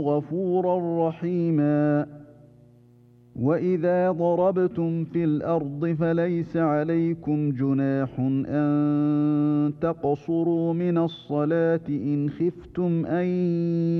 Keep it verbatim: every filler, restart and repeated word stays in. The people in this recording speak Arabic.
غفورا رحيما. وإذا ضربتم في الأرض فليس عليكم جناح أن تقصروا من الصلاة إن خفتم أن